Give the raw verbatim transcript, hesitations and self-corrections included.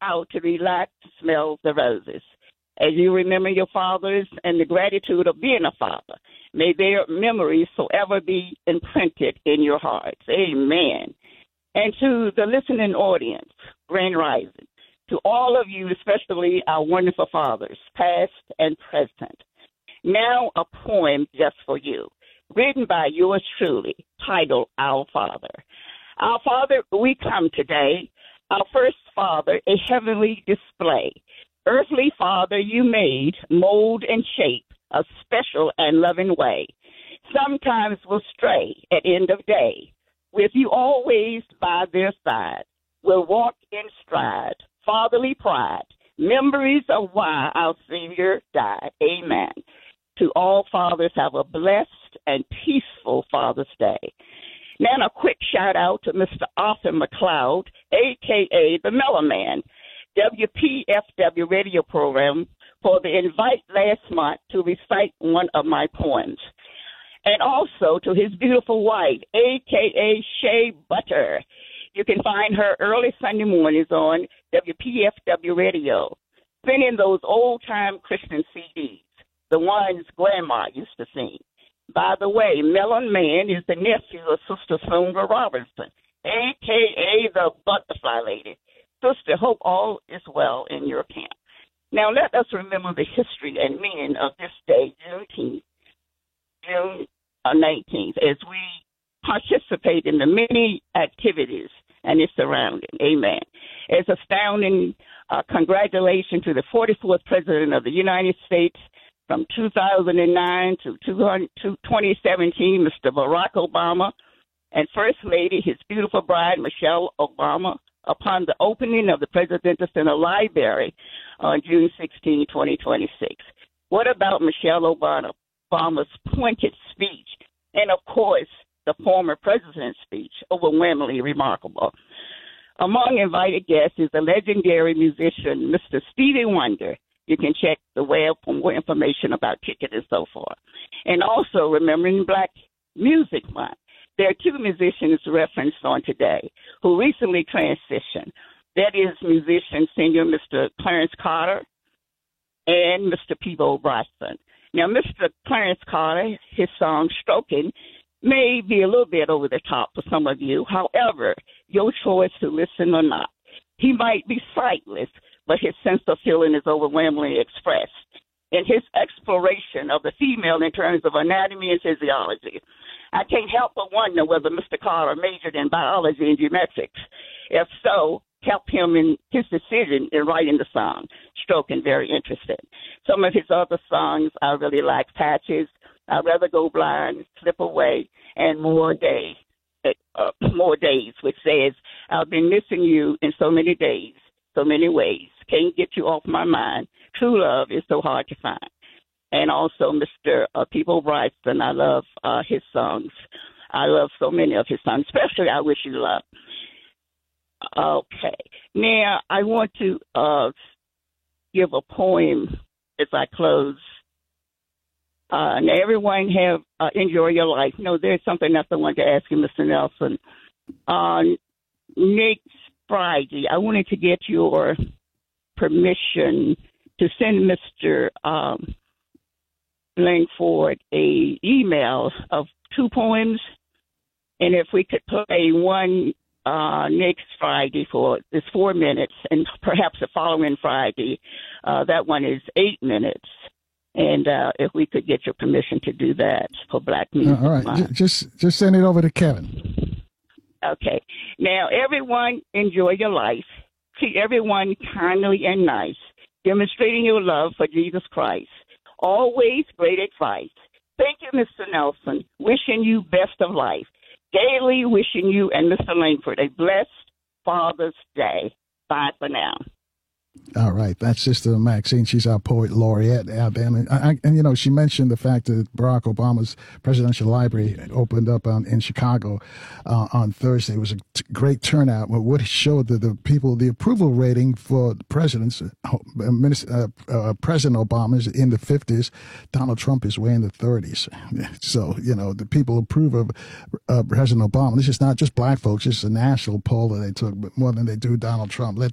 out to relax, smell the roses. As you remember your fathers and the gratitude of being a father, may their memories forever be imprinted in your hearts. Amen. And to the listening audience, Grand Rising, to all of you, especially our wonderful fathers, past and present. Now a poem just for you, written by yours truly, titled Our Father. Our Father, we come today, our first Father, a heavenly display. Earthly Father, you made, mold and shape a special and loving way. Sometimes we'll stray at end of day. With you always by their side, we'll walk in stride, fatherly pride, memories of why our Savior died. Amen. To all fathers, have a blessed and peaceful Father's Day. Now, a quick shout out to Mister Arthur McLeod, a k a the Mellow Man, W P F W radio program, for the invite last month to recite one of my poems. And also to his beautiful wife, a k a. Shea Butter. You can find her early Sunday mornings on W P F W radio, spinning those old-time Christian C Ds, the ones Grandma used to sing. By the way, Melon Man is the nephew of Sister Songa Robinson, a k a the Butterfly Lady. Sister, hope all is well in your camp. Now, let us remember the history and meaning of this day, Juneteenth, June nineteenth, as we participate in the many activities and its surrounding. Amen. It's astounding uh, congratulations to the forty-fourth President of the United States from two thousand nine to twenty seventeen, Mister Barack Obama, and First Lady, his beautiful bride, Michelle Obama, upon the opening of the Presidential Center Library on June sixteenth, twenty twenty-six. What about Michelle Obama, Obama's pointed speech? And, of course, the former president's speech, overwhelmingly remarkable. Among invited guests is the legendary musician, Mister Stevie Wonder. You can check the web for more information about tickets and so forth. And also, remembering Black Music Month. There are two musicians referenced on today who recently transitioned. That is musician singer Mister Clarence Carter and Mister Peabo Bryson. Now, Mister Clarence Carter, his song Stroking may be a little bit over the top for some of you. However, your choice to listen or not. He might be sightless, but his sense of feeling is overwhelmingly expressed in his exploration of the female in terms of anatomy and physiology. I can't help but wonder whether Mister Carter majored in biology and genetics. If so, help him in his decision in writing the song, Stroking, very interesting. Some of his other songs I really like, Patches, I'd Rather Go Blind, Slip Away, and More Days, uh, More Days, which says, I've been missing you in so many days, so many ways. Can't get you off my mind. True love is so hard to find. And also Mister Uh, Peabo Bryson, I love uh, his songs. I love so many of his songs, especially I Wish You Luck. Okay. Now, I want to uh, give a poem as I close. Uh, now, everyone have uh, enjoy your life. You know, there's something else I wanted to ask you, Mister Nelson. Uh, next Friday, I wanted to get your permission to send Mister Um, Langford a email of two poems, and if we could play one uh, next Friday for this four minutes, and perhaps the following Friday, uh, that one is eight minutes. And uh, if we could get your permission to do that for Black Music uh, all right, Month. just just send it over to Kevin. Okay. Now, everyone, enjoy your life. Treat everyone kindly and nice, demonstrating your love for Jesus Christ. Always great advice. Thank you, Mister Nelson. Wishing you best of life. Daily wishing you and Mister Langford a blessed Father's Day. Bye for now. All right, that's Sister Maxine. She's our poet laureate, Alabama. I, I, and, you know, she mentioned the fact that Barack Obama's presidential library opened up on, in Chicago uh, on Thursday. It was a t- great turnout. But what it showed that the people, the approval rating for presidents, uh, uh, uh, President Obama is in the fifties. Donald Trump is way in the thirties. So, you know, the people approve of uh, President Obama. This is not just black folks. This is a national poll that they took, but more than they do Donald Trump. Let